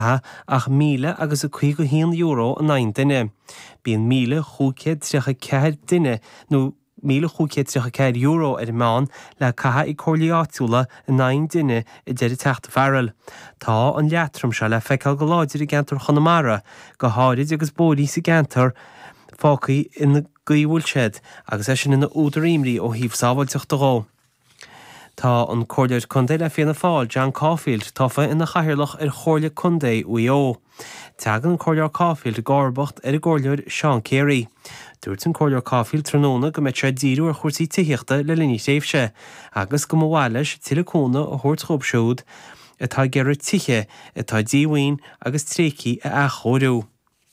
ach míle agus a €1,000 a 9 duine. Bíon €1,534 duine nó €1,534 ar mán le catha i cóirlaíátúla a 9 duine I deireadh teachta fearil. Tá an leatrum se le feiceáil go láidir I gceantar Chonamara go háirid agus bódaí sa gceantar fácaí ina gaohfuil siad agus é sin ina údar imrí ó híomh sábhailteach do rá. Tá an cóirleir Condé le Fianna Fáil John Caulfield tofa ina chathaoirleach ar chóirle Condé UIO. Teagan an cóirleir Caulfield gárbacht ar a gcóirleir Sean Carey. Dúirt an cóirleir Caulfield tróna go mbeidh sé díriú ar chuirsaí tíochta le linn téimhse agus go mháileis tileúna a thuirt chóibsiúd atá gearr tithe atá díomhaoin agus tréci a chóirú.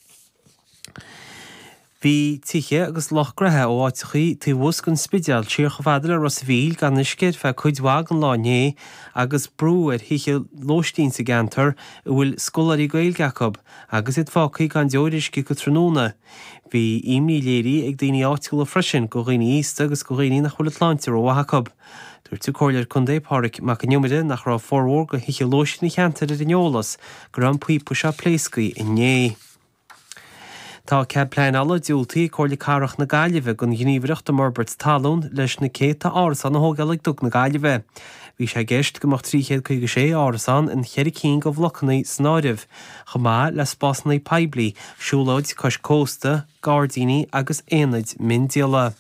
Bhí tithe agus lochgrathe ó áitichaí tí bhus gon spideal tíor go bhfadal a Rossvíl gan isceir fe chuidhag an láné agus brú ar hiiche lóistín sa gantar a bhfuil scoláirí Gaelgacab agus iad fácaí gan deoirisci go tróna. Bhí imní léirí ag daoine áitiúla freisin go ghaoine ísta agus go ghaoine nach chuil Atlantir ó Wahacab. Dúirt tú cóirleir Condé Pádraic mac an niomide nach rá fórhór go hiiche lóistín cheantar ar neolalas go an puipu se pléiscaí I nné. Tá cead plein alla dúltaí cóirla carach na Gaillimhe gon gníomhaireachta Morbert talún leis na céta árasan na hógealaigh dug na Gaillimhe. Bhí sé gceist go 356 árasan in cheiricín go bhlochannaí snáidimh, chomá le spásnaí peblií, siúlóid cos cósta, gádaoine agus éanaid mindiala.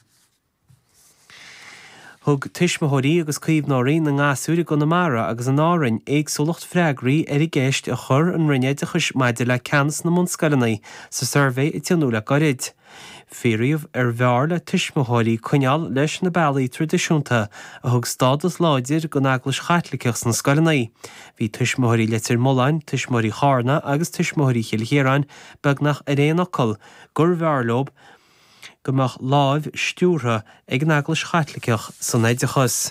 Thug tuismithirí agus caomhnóirí na ngásúra Conamara agus an árainn éagsúlacht freagraí ar I gceist a chur an rinne de chus maidide le ceannas na monscalanaí sa survé I tianúla gorid. Fíriamh ar bhear le tuismithirí coineál leis na bailí tradiisiúnta a thug stádas láidir go naglas chaitlicach na scalanaí. Bhí tuismithirí letir Moláin, tuismithirí Charna agus tuismithirí Chilchéireann beagnach ar éon ocail gur bhearlób gomach láimh stúrtha ag naglas chaitlicach san éidechas.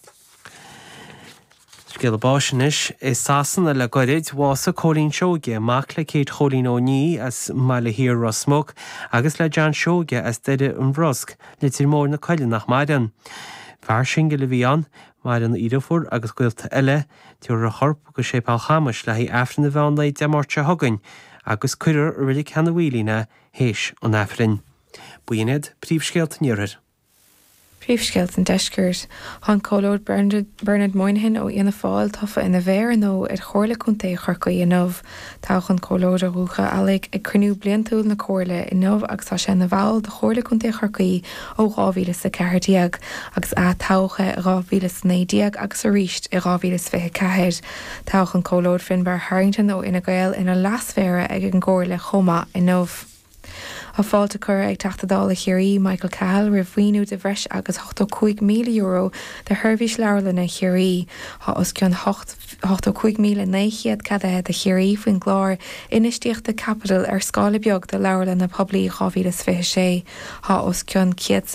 Scéal báisinis is sasanna le gorid bhása Colleen Seoge mac le céad Colleen O'Neill as Maile Hir Rosmog agus le John Seoge as deide an Bhrosc le tír mór na coile nach maidan. Bhar sin go le bhí an mar an idirfur agus gcuilta eile tíor a chorp go sé palchamas le hí afran na bhean le demartse thugain agus cuirear a rilig cheanna bhuilína héis an afrin. Buinead príomhscéalt níorir. Príomhscéalt an deiscirt Chun Cólóid Bernard Moynihan ó Fianna Fáil tofa ina bhéir nó ar chóirla Conté chorcaí in nómh. Tá Chun Cólóid a rúcha alaigh ag cruinniú bliantúil na cóirla in nómh agus tá sé na bhail de chóirla Conté chorcaí ó 2014 agus a tácha 2019 agus a ríist I 2024. Tá Chun Cólóid Finbar Harrington ó Ina Gael ina lasféire ag an gcóirla chomá in nómh. A fáilte chur ag teachtadála chiaí Michael Cahill rihhuiú de bhreis agus €85,000 de thuirbhís leabharla na chiaí. Tá os ceann 85,900 cadthe de chiaí faoin gláir inistíochta Capital ar scála beag de leabharla na poblí 2026. Tá os ceann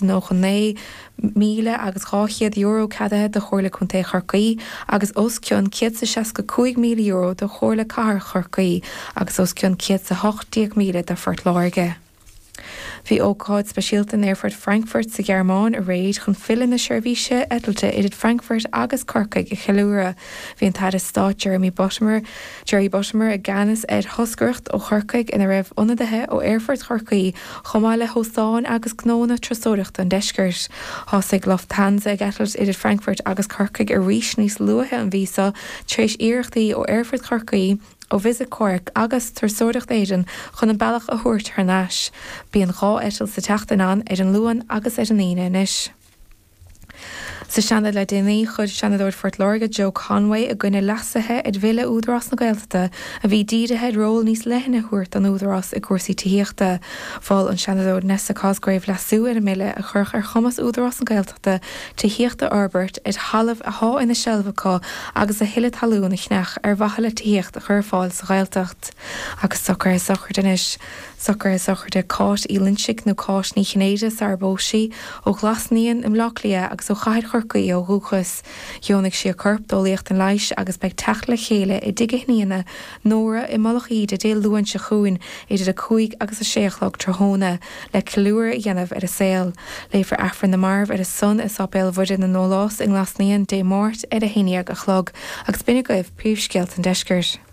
199,000 agus €200 cadthe de chóirla Conté chorcaí agus os ceann 165,000 de chóirla Cahar chorcaí agus os ceann 180,000 de Fort Láirge. Bhí ócáid speisialta Airfort Frankfurt sa Gearmáin a réid chun fillin na seirbhíse eitilte iad Frankfurt agus Corcaigh I cheiliúra. Bhí an tada Stát Jerry Bottomer a ganas ed hoscuirt ó Corcaigh ina raibh ionadathe ó Airfort Chorcaí chomá le hóstáin agus gnóna trasóireacht an deiscirt. Thosaigh Lufthansa ag eitilt iad Frankfurt agus Corcaigh a rís níos luathe an vísa tréis iarechtaí ó Airfort Chorcaí ó Visit Cork agus trasóireacht éidean chun an bailach a thuairt ar náis. Bíon rá eitil sa teachtainán ar an luan agus ar an íine inis. Sa seanad le déanaí chud seanadúir Fort Láirge Joe Conway a gcuine lasathe ag bhile údarás na Gaeltachta a bhí dídathe ról níos leithne thuairt an údarás I cuasaí tíochta. Fáil an seanadúir Nessa Cosgrave lasú ar a mille a church ar chumas údarás na Gaeltachta tíochta Albert ag halamh a há ina seilbhacha agus a hiile talún na chnech ar bhaile tíocht a chur fáil sa Gaeltacht. Agus sochar denis. Sochar de cáit ílansigh nó cáit ní chinnéide sarbóisií ó glasníon im Lochlia agus ó chaid chorcaí ó rúchas. Dheonach sí a corp dóíocht an leiis agus beag teach le chéile I dige hníana nóra I Malachí de dé luúin se chuin idir a chuig agus a séachlog trthóna le clúir dhéanamh ar a saoil. Léifar afran na marmh ar a sun is opéil bhuidir na nólás in glasníon dé mórt ar a héineag a chlog agus binne goibh príomhscéalt an deiscirt.